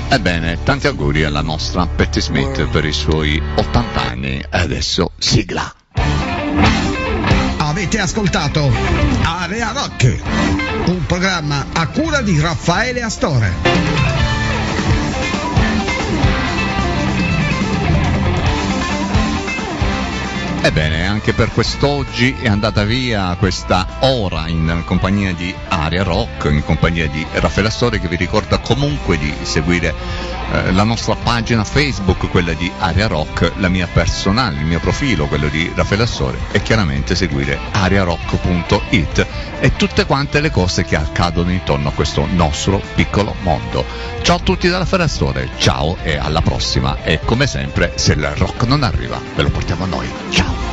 Ebbene, tanti auguri alla nostra Patti Smith per i suoi 80 anni. E adesso sigla. Avete ascoltato Area Rock, un programma a cura di Raffaele Astore. Ebbene, anche per quest'oggi è andata via questa ora in compagnia di Area Rock, in compagnia di Raffaele Astore, che vi ricorda comunque di seguire la nostra pagina Facebook, quella di Area Rock, la mia personale, il mio profilo, quello di Raffaele Astore, e chiaramente seguire arearock.it e tutte quante le cose che accadono intorno a questo nostro piccolo mondo. Ciao a tutti da Raffaele Astore, ciao e alla prossima, e come sempre se il rock non arriva ve lo portiamo noi, ciao!